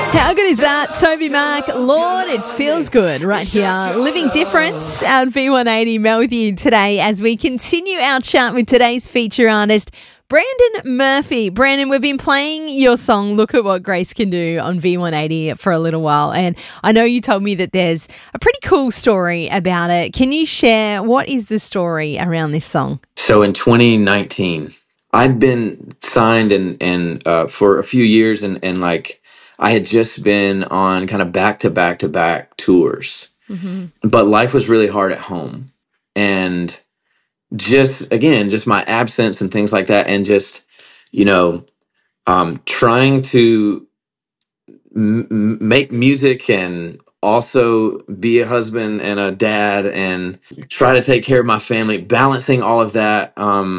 How good is that? Toby Mac, Lord, it feels good right here. Living Different out V180 Mel with you today as we continue our chat with today's feature artist, Brandon Murphy. Brandon, we've been playing your song, Look at What Grace Can Do, on V180 for a little while. And I know you told me that there's a pretty cool story about it. Can you share what is the story around this song? So in 2019, I'd been signed and for a few years and like I had just been on kind of back-to-back tours. Mm-hmm. But life was really hard at home. And just my absence and things like that. And just, trying to make music and also be a husband and a dad and try to take care of my family, balancing all of that,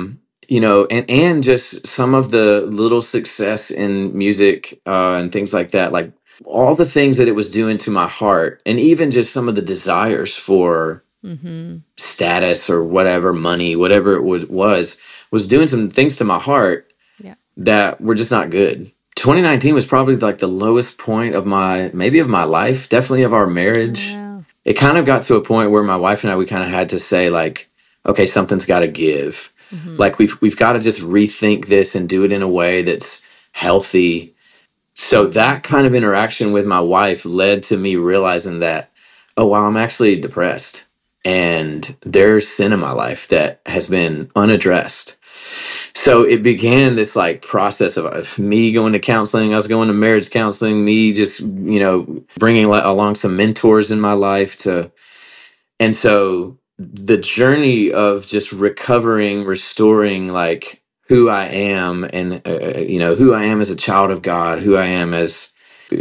and just some of the little success in music and things like that, like all the things that it was doing to my heart, and even just some of the desires for status or whatever, money, whatever it was doing some things to my heart that were just not good. 2019 was probably like the lowest point of my life, definitely of our marriage. Wow. It kind of got to a point where my wife and I, we kind of had to say like, okay, something's got to give. Mm-hmm. Like we've got to just rethink this and do it in a way that's healthy. So that kind of interaction with my wife led to me realizing that, oh, wow, I'm actually depressed. And there's sin in my life that has been unaddressed. So it began this like process of me going to counseling, us going to marriage counseling, me just, bringing along some mentors in my life and so the journey of just recovering, restoring like who I am and, who I am as a child of God, who I am as,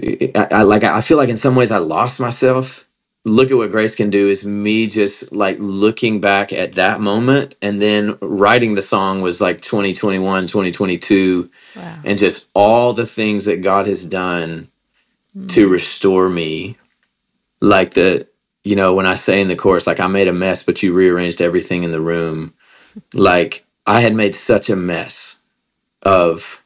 I feel like in some ways I lost myself. Look at What Grace Can Do is me just like looking back at that moment, and then writing the song was like 2021, 2022. Wow. And just all the things that God has done to restore me. Like when I say in the chorus, like I made a mess, but you rearranged everything in the room. Like I had made such a mess of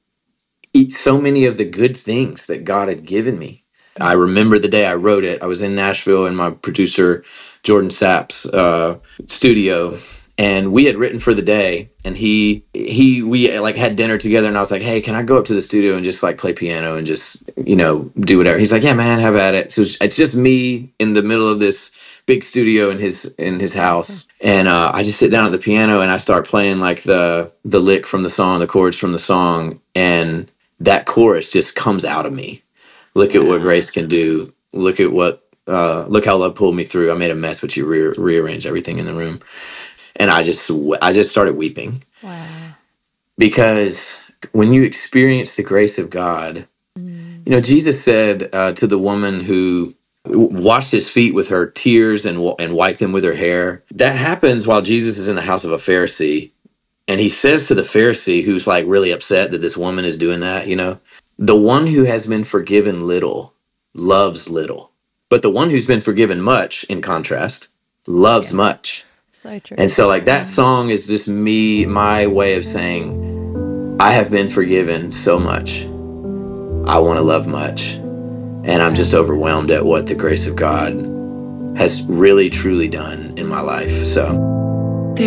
so many of the good things that God had given me. I remember the day I wrote it. I was in Nashville in my producer Jordan Sapp's studio, and we had written for the day. And we like had dinner together, and I was like, "Hey, can I go up to the studio and just like play piano and just do whatever?" He's like, "Yeah, man, have at it." So it's just me in the middle of this big studio in his house, and I just sit down at the piano and I start playing like the lick from the song, the chords from the song, and that chorus just comes out of me. Look at what grace can do. Look at look how love pulled me through. I made a mess, but you rearranged everything in the room. And I just started weeping. Wow. Because when you experience the grace of God, Jesus said to the woman who washed his feet with her tears and wiped them with her hair, that happens while Jesus is in the house of a Pharisee. And he says to the Pharisee, who's like really upset that this woman is doing that, the one who has been forgiven little loves little, but the one who's been forgiven much, in contrast, loves much. So true. And so like that song is just my way of saying, I have been forgiven so much. I want to love much. And I'm just overwhelmed at what the grace of God has really, truly done in my life. So